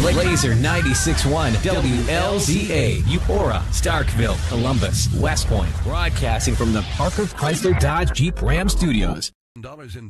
Laser 96.1 WLZA, Eupora, Starkville, Columbus, West Point, broadcasting from the Parker Chrysler Dodge Jeep Ram Studios.